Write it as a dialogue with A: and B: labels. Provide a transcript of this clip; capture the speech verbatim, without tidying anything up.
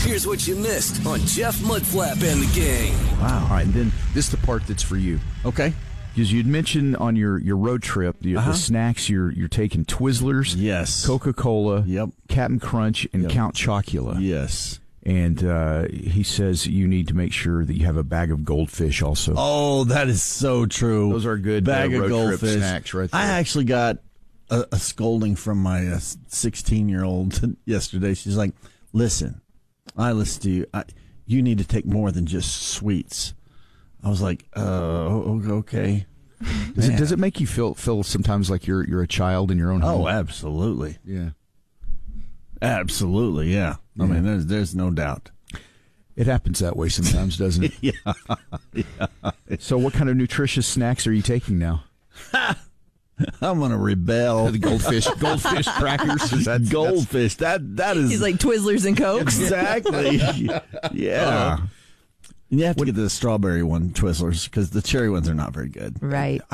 A: Here's what you missed on Jeff Mudflap and the Gang.
B: Wow. All right, and then this is the part that's for you.
C: Okay.
B: Because you'd mentioned on your, your road trip, the,
C: Uh-huh.
B: the snacks, you're you're taking Twizzlers,
C: Yes.
B: Coca-Cola,
C: Yep.
B: Captain Crunch, and
C: Yep.
B: Count Chocula.
C: Yes.
B: And uh, he says you need to make sure that you have a bag of goldfish also.
C: Oh, that is so true.
B: Those are good
C: bag
B: uh, road
C: of
B: trip
C: goldfish
B: snacks right there.
C: I actually got a, a scolding from my sixteen-year-old yesterday. She's like, listen, I listen to you. I, you need to take more than just sweets. I was like, uh, okay.
B: Does it, does it make you feel feel sometimes like you're you're a child in your own home?
C: Oh, absolutely.
B: Yeah.
C: Absolutely, yeah. I
B: Yeah.
C: mean, there's there's no doubt.
B: It happens that way sometimes, doesn't it?
C: yeah. yeah.
B: So what kind of nutritious snacks are you taking now?
C: I'm going to rebel.
B: The goldfish goldfish crackers? Is that,
C: goldfish. That That is...
D: He's like Twizzlers and Cokes.
C: Exactly. yeah.
B: Uh,
C: you have to get the strawberry one, Twizzlers, because the cherry ones are not very good.
D: Right.